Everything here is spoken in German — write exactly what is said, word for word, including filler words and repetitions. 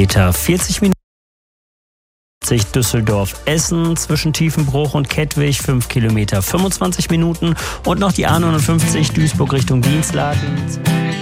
vierzig Minuten. Düsseldorf-Essen zwischen Tiefenbruch und Kettwig, fünf Kilometer, fünfundzwanzig Minuten. Und noch die A neunundfünfzig Duisburg Richtung Dienstlaken.